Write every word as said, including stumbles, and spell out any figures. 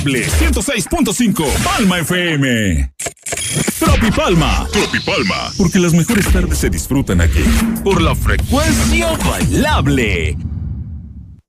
ciento seis punto cinco Palma F M. Tropi Palma. Tropi Palma. Porque las mejores tardes se disfrutan aquí. Por la frecuencia bailable.